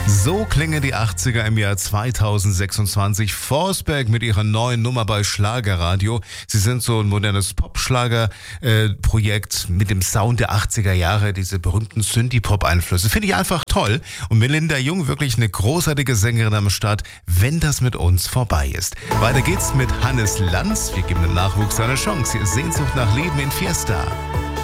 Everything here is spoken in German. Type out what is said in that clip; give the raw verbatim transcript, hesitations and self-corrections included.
So klingen die achtziger im Jahr zweitausendsechsundzwanzig. Forsberg mit ihrer neuen Nummer bei Schlagerradio. Sie sind so ein modernes Popschlager-Projekt mit dem Sound der achtziger Jahre, diese berühmten Synthie-Pop-Einflüsse. Finde ich einfach toll. Und Melinda Jung, wirklich eine großartige Sängerin am Start, wenn das mit uns vorbei ist. Weiter geht's mit Hannes Lanz. Wir geben dem Nachwuchs eine Chance. Sehnsucht nach Leben in Fiesta.